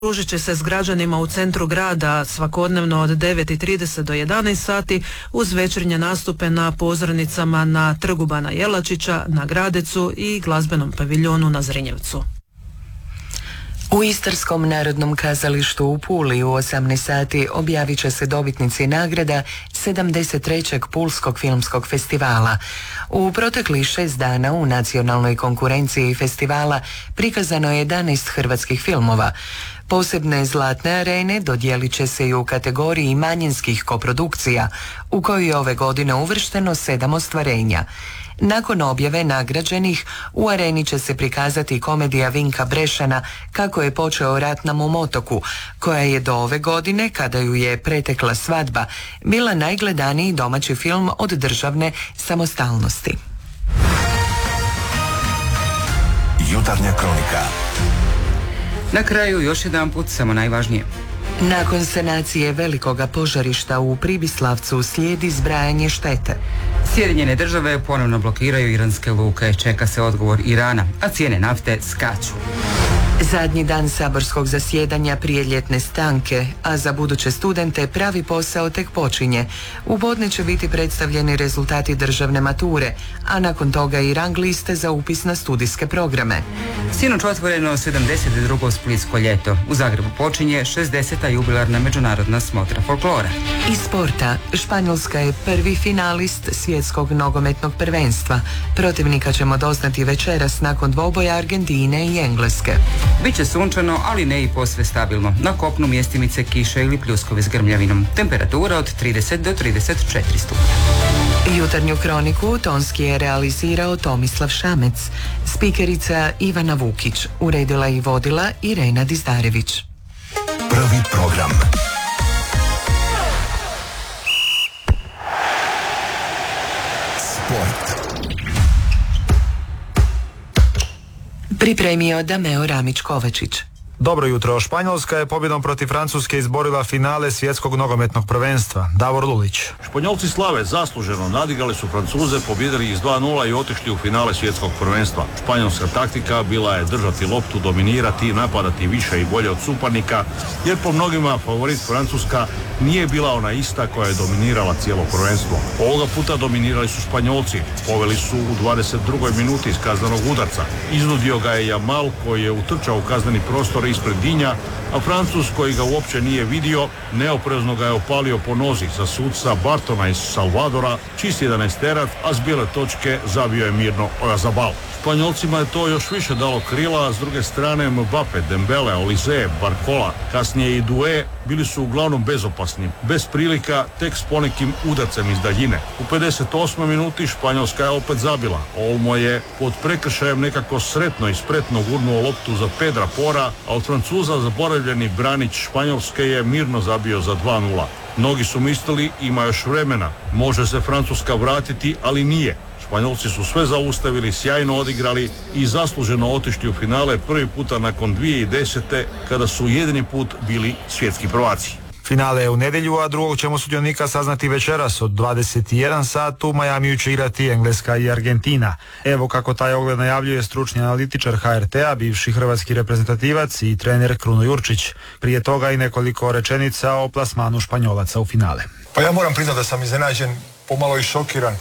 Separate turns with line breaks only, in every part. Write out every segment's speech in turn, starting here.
Družit će se s građanima u centru grada svakodnevno od 9:30 do 11 sati uz večernje nastupe na pozornicama na Trgu Bana Jelačića, na Gradecu i glazbenom paviljonu na Zrinjevcu.
U Istarskom narodnom kazalištu u Puli u 18 sati objavit će se dobitnici nagrada 73. Pulskog filmskog festivala. U proteklih 6 dana u nacionalnoj konkurenciji festivala prikazano je 11 hrvatskih filmova. Posebne zlatne arene dodijelit će se i u kategoriji manjinskih koprodukcija, u kojoj je ove godine uvršteno 7 ostvarenja. Nakon objave nagrađenih, u areni će se prikazati komedija Vinka Brešana Kako je počeo rat na mom otoku, koja je do ove godine, kada ju je pretekla svadba, bila najgledaniji domaći film od državne samostalnosti.
Jutarnja kronika.
Na kraju još jedanput samo najvažnije.
Nakon sanacije velikoga požarišta u Pribislavcu slijedi zbrajanje štete.
Sjedinjene države ponovno blokiraju iranske luke, čeka se odgovor Irana, a cijene nafte skaču.
Zadnji dan saborskog zasjedanja prije ljetne stanke, a za buduće studente pravi posao tek počinje. U podne će biti predstavljeni rezultati državne mature, a nakon toga i rang liste za upis na studijske programe.
Sinoć otvoreno 72. Splitsko ljeto. U Zagrebu počinje 60. jubilarna međunarodna smotra folklora.
Iz sporta, Španjolska je prvi finalist svjetskog nogometnog prvenstva. Protivnika ćemo doznati večeras nakon dvoboja Argentine i Engleske.
Biće sunčano, ali ne i posve stabilno. Na kopnu mjestimice kiše ili pljuskovi s grmljavinom. Temperatura od 30 do 34 stupnja.
Jutarnju kroniku tonski je realizirao Tomislav Šamec. Spikerica Ivana Vukić. Uredila i vodila Irena Dizdarević.
Prvi program. Sport.
Pripremio Dameo Ramić-Kovačić.
Dobro jutro. Španjolska je pobjedom protiv Francuske izborila finale svjetskog nogometnog prvenstva. Davor Lulić.
Španjolci slave zasluženo, nadigrali su Francuze, pobjedili ih s 2:0 i otišli u finale svjetskog prvenstva. Španjolska taktika bila je držati loptu, dominirati, napadati više i bolje od suparnika, jer po mnogima favorit Francuska nije bila ona ista koja je dominirala cijelo prvenstvo. Ovoga puta dominirali su Španjolci. Poveli su u 22. minuti iz kaznenog udarca. Iznudio ga je Jamal koji je utrčao u kazneni prostor ispred Dinja, a Francuz koji ga uopće nije vidio, neoprezno ga je opalio po nozi za suca Bartona iz Salvadora, čist 11-terac, a s bijele točke zabio je mirno Oyarzabal. Španjolcima je to još više dalo krila, a s druge strane Mbappe, Dembele, Olise, Barcola, kasnije i Doué bili su uglavnom bezopasni, bez prilika, tek s ponekim udarcem iz daljine. U 58. minuti Španjolska je opet zabila. Olmo je pod prekršajem nekako sretno i spretno gurnuo loptu za Pedra Pora, a od Francuza zaboravljeni branić Španjolske je mirno zabio za 2:0. Mnogi su mislili ima još vremena, može se Francuska vratiti, ali nije. Španjolci su sve zaustavili, sjajno odigrali i zasluženo otišli u finale prvi puta nakon 2010. kada su jedini put bili svjetski prvaci.
Finale je u nedjelju, a drugog ćemo sudionika saznati večeras od 21 sat. U Majamiju će igrati Engleska i Argentina. Evo kako taj ogled najavljuje stručni analitičar HRT-a, bivši hrvatski reprezentativac i trener Kruno Jurčić. Prije toga i nekoliko rečenica o plasmanu Španjolaca u finale.
Pa ja moram priznati da sam iznenađen, pomalo i šokiran.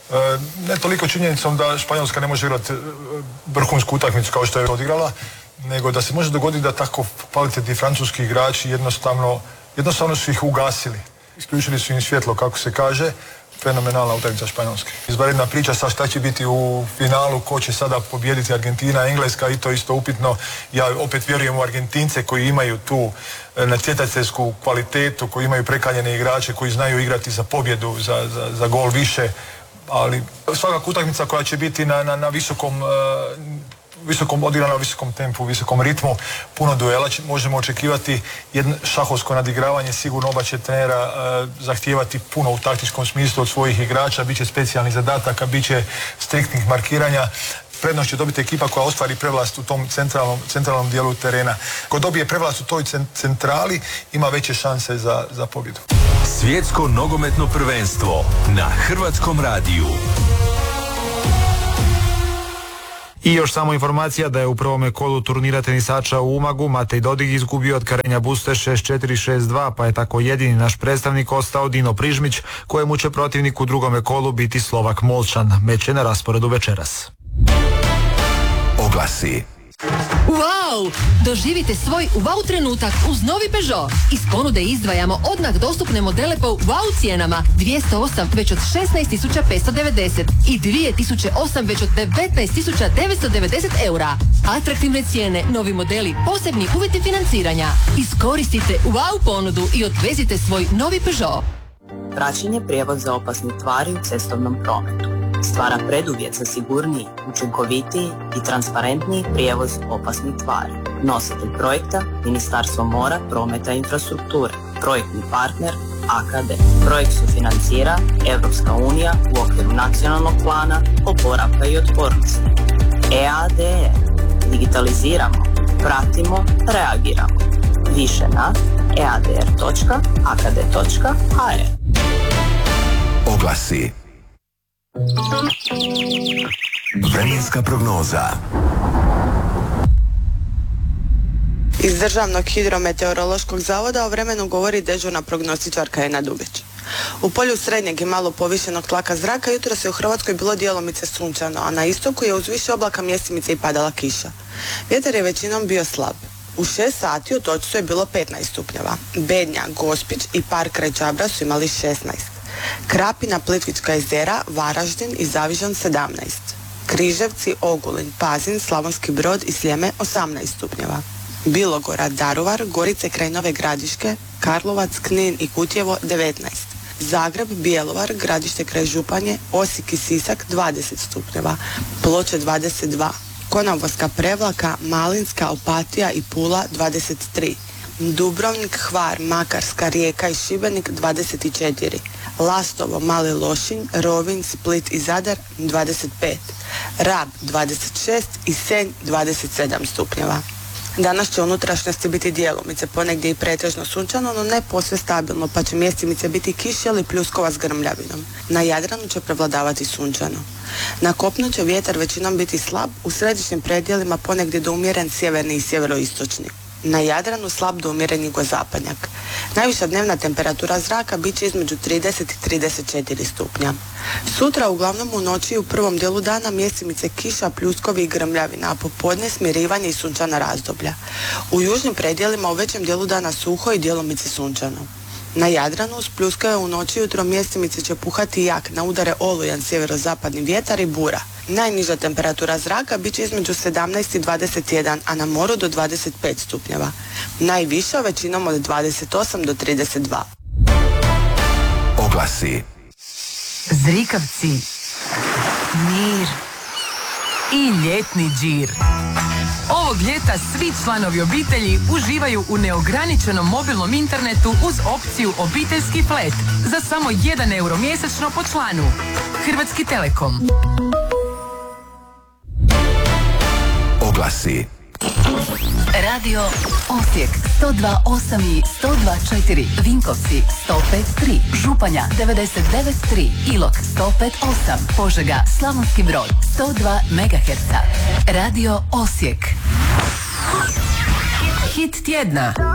Ne toliko činjenicom da Španjolska ne može igrati vrhunsku utakmicu kao što je odigrala, nego da se može dogoditi da tako kvalitetni francuski igrači jednostavno su ih ugasili. Isključili su im svjetlo, kako se kaže. Fenomenalna utakmica Španjolske. Izvanredna priča sa šta će biti u finalu, ko će sada pobijediti Argentina, Engleska, i to isto upitno. Ja opet vjerujem u Argentince koji imaju tu natjecateljsku kvalitetu, koji imaju prekaljene igrače, koji znaju igrati za pobjedu, za gol više. Ali svakako utakmica koja će biti na visokom odigrana, visokom tempu, visokom ritmu, puno duela možemo očekivati. Jedno šahovsko nadigravanje, sigurno oba će trenera zahtijevati puno u taktičkom smislu od svojih igrača, bit će specijalnih zadataka, bit će striktnih markiranja. Prednost će dobiti ekipa koja ostvari prevlast u tom centralnom dijelu terena. Ko dobije prevlast u toj centrali, ima veće šanse za pobjedu.
Svjetsko nogometno prvenstvo na Hrvatskom radiju.
I još samo informacija da je u prvome kolu turnira tenisača u Umagu Matej Dodig izgubio od Karenja Buste 6-4-6-2, pa je tako jedini naš predstavnik ostao Dino Prižmić, kojemu će protivnik u drugome kolu biti Slovak Molčan. Meč je na rasporedu večeras.
Oglasi.
Wow! Doživite svoj wow trenutak uz novi Peugeot. Iz ponude izdvajamo odmah dostupne modele po wow cijenama. 208 već od 16.590 i 2008 već od 19.990 eura. Atraktivne cijene, novi modeli, posebni uvjeti financiranja. Iskoristite wow ponudu i odvezite svoj novi Peugeot.
Praćenje prijevoza opasnih tvari u cestovnom prometu stvara preduvjet za sigurniji, učinkovitiji i transparentniji prijevoz opasnih tvari. Nositelj projekta Ministarstvo mora, prometa i infrastrukture. Projektni partner AKD. Projekt sufinancira Europska unija u okviru nacionalnog plana oporavka i otpornosti. EADR. Digitaliziramo, pratimo, reagiramo. Više na eadr.akd.hr.
Oglasi. Vremenska prognoza.
Iz Državnog hidrometeorološkog zavoda o vremenu govori dežurna prognostičarka Ena Dubić. U polju srednjeg i malo povišenog tlaka zraka jutros je u Hrvatskoj bilo djelomice sunčano, a na istoku je uz više oblaka mjestimice i padala kiša. Vjetar je većinom bio slab. U 6 sati u Otočcu je bilo 15 stupnjeva. Bednja, Gospić i park kraj Čabra su imali 16. Krapina, Plitvička jezera, Varaždin i Zavižan 17. Križevci, Ogulin, Pazin, Slavonski Brod i Sljeme 18 stupnjeva. Bilogora, Daruvar, Gorice kraj Nove Gradiške, Karlovac, Knin i Kutjevo 19. Zagreb, Bjelovar, Gradište kraj Županje, Osijek i Sisak 20 stupnjeva. Ploče 22. Konavolska, Prevlaka, Malinska, Opatija i Pula 23. Dubrovnik, Hvar, Makarska, Rijeka i Šibenik 24. Lastovo, Mali Lošinj, Rovinj, Split i Zadar 25. Rab 26 i Senj 27 stupnjeva. Danas će unutrašnjosti biti djelomice, ponegdje i pretežno sunčano, no ne posve stabilno, pa će mjestimice biti kiša ili pljuskova s grmljavinom. Na Jadranu će prevladavati sunčano. Na kopnu će vjetar većinom biti slab, u središnjim predjelima ponegdje do umjeren sjeverni i sjeveroistočni. Na Jadranu slab do umjeren jugozapadnjak. Najviša dnevna temperatura zraka bit će između 30 i 34 stupnja. Sutra uglavnom u noći i u prvom dijelu dana mjestimice kiša, pljuskovi i grmljavina, a popodne smirivanje i sunčana razdoblja. U južnim predjelima u većem dijelu dana suho i djelomice sunčano. Na Jadranu uz pljuskove u noći i jutro mjestimice će puhati jak, na udare olujan sjeverozapadni vjetar i bura. Najniža temperatura zraka bit će između 17 i 21, a na moru do 25 stupnjeva. Najviša većinom od 28 do 32.
Oglasi.
Zrikavci, mir i ljetni džir. Ovog ljeta svi članovi obitelji uživaju u neograničenom mobilnom internetu uz opciju obiteljski flat za samo 1 euro mjesečno po članu. Hrvatski Telekom.
Oglasi.
Radio Osijek 102.8 i 102.4, Vinkovci 105.3, Županja 99.3, Ilok 105.8, Požega, Slavonski Brod 102 MHz. Radio Osijek. Hit tjedna.